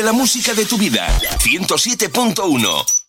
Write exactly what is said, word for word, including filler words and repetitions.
la música de tu vida. ciento siete punto uno.